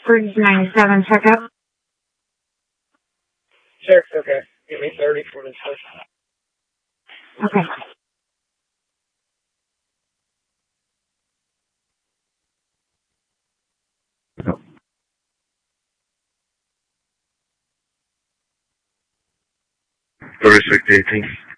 Bridge 97, check up. Check's okay. Give me 30 for this first. Okay. Respect 18.